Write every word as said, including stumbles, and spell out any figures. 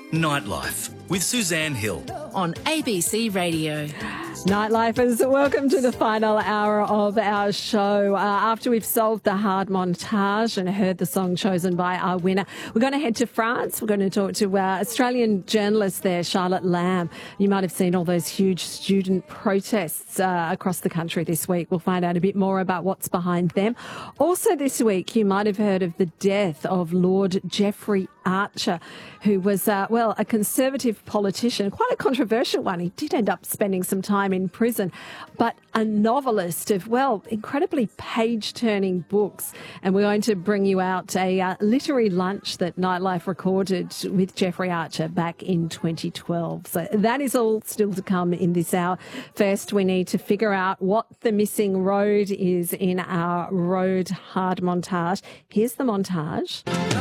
Nightlife with Suzanne Hill on A B C Radio. Nightlifers, welcome to the final hour of our show. Uh, after we've solved the hard montage and heard the song chosen by our winner, we're going to head to France. We're going to talk to uh, Australian journalist there, Charlotte Lamb. You might have seen all those huge student protests uh, across the country this week. We'll find out a bit more about what's behind them. Also this week, you might have heard of the death of Lord Jeffrey Archer, who was, uh, well, a Conservative politician, quite a controversial one. He did end up spending some time in prison, but a novelist of, well, incredibly page-turning books. And we're going to bring you out a uh, literary lunch that Nightlife recorded with Jeffrey Archer back in twenty twelve. So that is all still to come in this hour. First, we need to figure out what the missing road is in our road hard montage. Here's the montage.